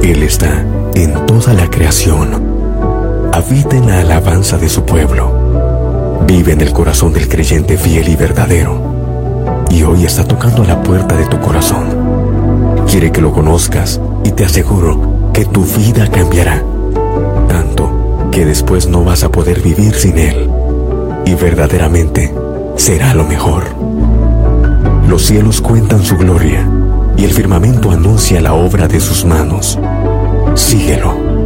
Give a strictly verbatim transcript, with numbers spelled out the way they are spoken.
Él está en toda la creación. Habita en la alabanza de su pueblo. Vive en el corazón del creyente fiel y verdadero. Y hoy está tocando a la puerta de tu corazón. Quiere que lo conozcas y te aseguro que tu vida cambiará. Tanto que después no vas a poder vivir sin Él. Y verdaderamente será lo mejor. Los cielos cuentan su gloria y el firmamento anuncia la obra de sus manos. Síguelo.